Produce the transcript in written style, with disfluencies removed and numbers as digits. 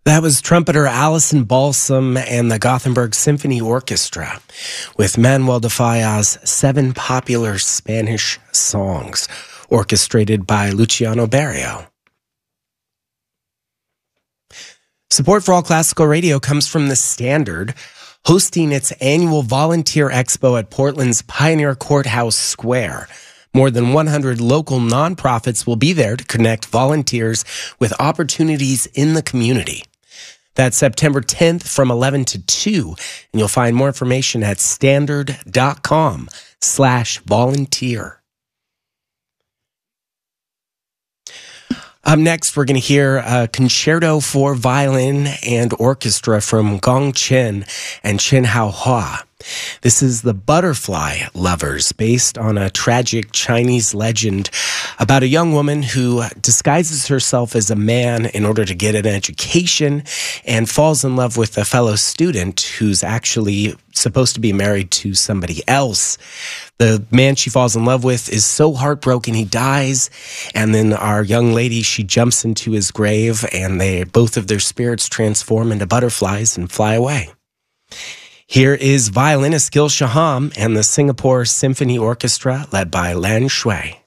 That was trumpeter Alison Balsam and the Gothenburg Symphony Orchestra with Manuel de Falla's 7 popular Spanish songs, orchestrated by Luciano Berio. Support for All Classical Radio comes from The Standard, hosting its annual Volunteer Expo at Portland's Pioneer Courthouse Square. More than 100 local nonprofits will be there to connect volunteers with opportunities in the community. That's September 10th from 11 to 2, and you'll find more information at standard.com/volunteer. Up next, we're going to hear a concerto for violin and orchestra from Gong Chen and Chen Haohua. This is The Butterfly Lovers, based on a tragic Chinese legend about a young woman who disguises herself as a man in order to get an education and falls in love with a fellow student who's actually supposed to be married to somebody else. The man she falls in love with is so heartbroken he dies, and then our young lady, she jumps into his grave, and both of their spirits transform into butterflies and fly away. Here is violinist Gil Shaham and the Singapore Symphony Orchestra led by Lan Shui.